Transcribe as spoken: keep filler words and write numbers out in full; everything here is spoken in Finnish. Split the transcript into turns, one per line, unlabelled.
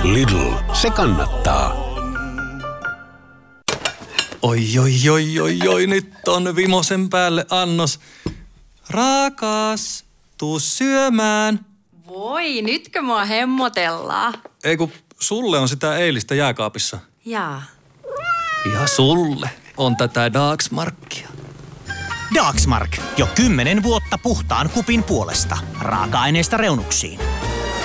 Lidl, se kannattaa.
Oi, oi, oi, oi, oi, nyt on vimosen päälle annos. Rakas, tuu syömään.
Voi, nytkö mua hemmotellaan?
Ei kun sulle on sitä eilistä jääkaapissa.
Jaa.
Ja sulle on tätä Dagsmarkia.
Dagsmark. Jo kymmenen vuotta puhtaan kupin puolesta. Raaka-aineista reunuksiin.